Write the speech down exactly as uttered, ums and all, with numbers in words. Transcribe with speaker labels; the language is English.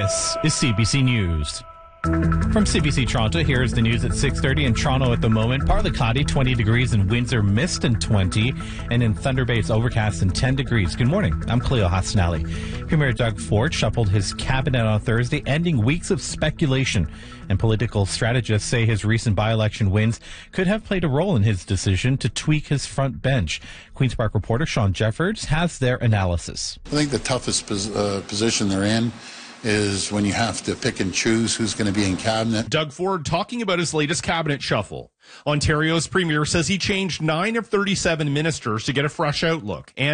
Speaker 1: This is C B C News. From C B C Toronto, here's the news at six thirty. In Toronto at the moment, partly cloudy, twenty degrees. In Windsor, mist and twenty. And in Thunder Bay, it's overcast and ten degrees. Good morning. I'm Cleo Hassanali. Premier Doug Ford shuffled his cabinet on Thursday, ending weeks of speculation. And political strategists say his recent by-election wins could have played a role in his decision to tweak his front bench. Queen's Park reporter Sean Jeffords has their analysis.
Speaker 2: I think the toughest pos- uh, position they're in is when you have to pick and choose who's going to be in cabinet.
Speaker 3: Doug Ford talking about his latest cabinet shuffle. Ontario's premier says he changed nine of thirty-seven ministers to get a fresh outlook. And